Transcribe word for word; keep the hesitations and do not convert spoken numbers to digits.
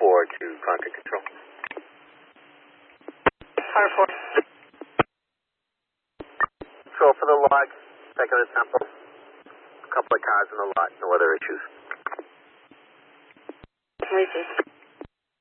four to Concord Control. Fire four. So for the log, taking a sample. A couple of cars in the lot, no other issues. Racist.